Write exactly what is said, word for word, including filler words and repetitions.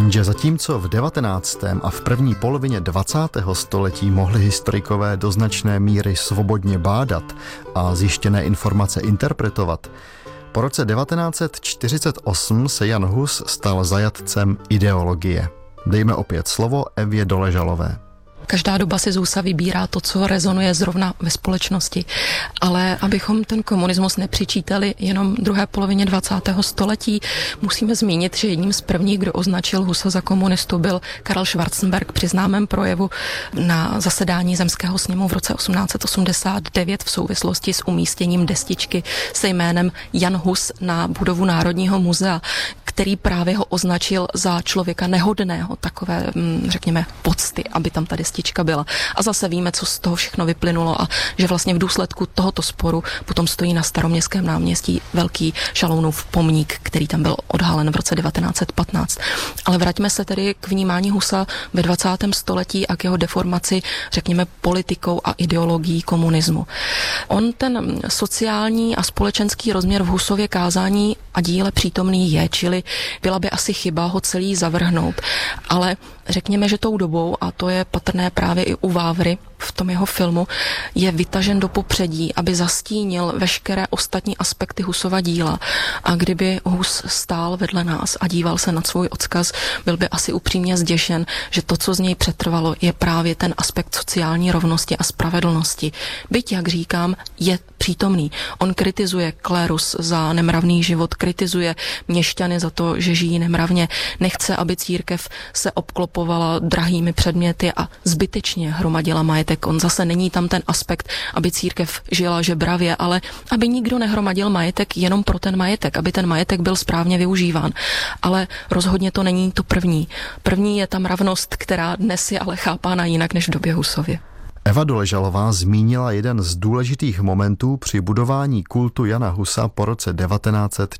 Jenže zatímco v devatenáctém a v první polovině dvacátého století mohli historikové do značné míry svobodně bádat a zjištěné informace interpretovat, po roce devatenáct set čtyřicet osm se Jan Hus stal zajatcem ideologie. Dejme opět slovo Evě Doležalové. Každá doba si z Husa vybírá to, co rezonuje zrovna ve společnosti. Ale abychom ten komunismus nepřičítali jenom druhé polovině dvacátého století, musíme zmínit, že jedním z prvních, kdo označil Husa za komunistu, byl Karel Schwarzenberg při známém projevu na zasedání Zemského sněmu v roce osmnáct set osmdesát devět v souvislosti s umístěním destičky se jménem Jan Hus na budovu Národního muzea, který právě ho označil za člověka nehodného takové, řekněme, pocty, aby tam ta destička byla. A zase víme, co z toho všechno vyplynulo a že vlastně v důsledku tohoto sporu potom stojí na Staroměstském náměstí velký Šalounův pomník, který tam byl odhalen v roce devatenáct set patnáct. Ale vraťme se tedy k vnímání Husa ve dvacátém století a k jeho deformaci, řekněme, politikou a ideologií komunismu. On ten sociální a společenský rozměr v Husově kázání a díle přítomný je, čili byla by asi chyba ho celý zavrhnout. Ale řekněme, že tou dobou, a to je patrné právě i u Vávry v tom jeho filmu, je vytažen do popředí, aby zastínil veškeré ostatní aspekty Husova díla. A kdyby Hus stál vedle nás a díval se na svůj odkaz, byl by asi upřímně zděšen, že to, co z něj přetrvalo, je právě ten aspekt sociální rovnosti a spravedlnosti. Byť, jak říkám, je přítomný. On kritizuje klérus za nemravný život, kritizuje měšťany za to, že žijí nemravně, nechce, aby církev se obklopovala drahými předměty a zbytečně hromadila majetek. On zase není tam ten aspekt, aby církev žila žebravě, ale aby nikdo nehromadil majetek jenom pro ten majetek, aby ten majetek byl správně využíván. Ale rozhodně to není to první. První je ta mravnost, která dnes je ale chápána jinak než v době Husově. Eva Doležalová zmínila jeden z důležitých momentů při budování kultu Jana Husa po roce devatenáct set